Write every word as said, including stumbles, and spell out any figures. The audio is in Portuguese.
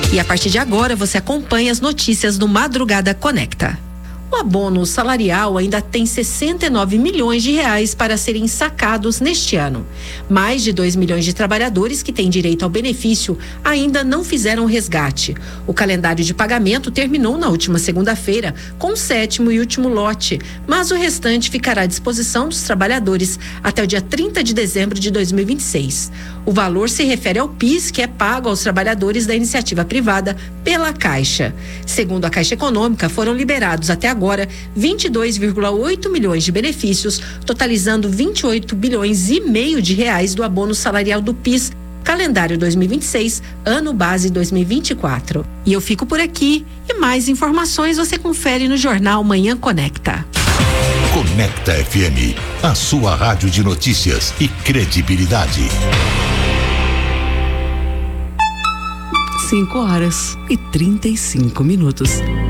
E a partir de agora você acompanha as notícias do Madrugada Conecta. O abono salarial ainda tem sessenta e nove milhões de reais para serem sacados neste ano. Mais de dois milhões de trabalhadores que têm direito ao benefício ainda não fizeram o resgate. O calendário de pagamento terminou na última segunda-feira com o sétimo e último lote, mas o restante ficará à disposição dos trabalhadores até o dia trinta de dezembro de dois mil e vinte e seis. O valor se refere ao PIS que é pago aos trabalhadores da iniciativa privada pela Caixa. Segundo a Caixa Econômica, foram liberados até agora agora vinte e dois vírgula oito milhões de benefícios, totalizando vinte e oito bilhões e meio de reais do abono salarial do PIS, calendário dois mil e vinte e seis, ano base dois mil e vinte e quatro. E eu fico por aqui e mais informações você confere no Jornal Manhã Conecta. Conecta F M, a sua rádio de notícias e credibilidade. cinco horas e trinta e cinco minutos.